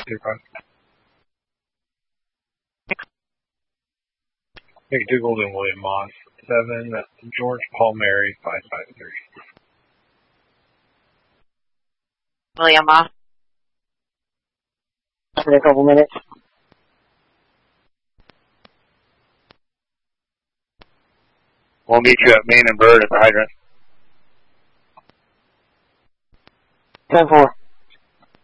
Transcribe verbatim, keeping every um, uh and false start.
two five. McDougald and William Moss, seven, George Paul Mary, five five three. William Moss. In a couple minutes. We'll meet you at Main and Bird at the hydrant. ten four.